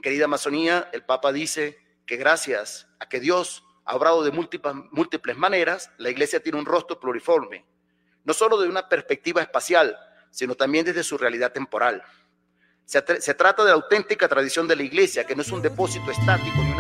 En querida Amazonía, el Papa dice que gracias a que Dios ha obrado de múltiples maneras, la Iglesia tiene un rostro pluriforme, no solo de una perspectiva espacial, sino también desde su realidad temporal. Se trata de la auténtica tradición de la Iglesia, que no es un depósito estático ni una